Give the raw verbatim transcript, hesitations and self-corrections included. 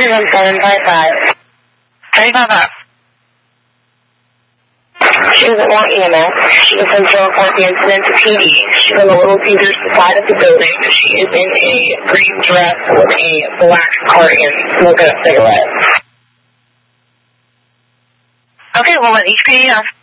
one seven five five. How do you know that? She doesn't want E M S. She just has to report the incident to P D. She's on the Little Caesars side of the building. She is in a green dress with a black cardigan, smoking a cigarette. Okay, well, let H P D know.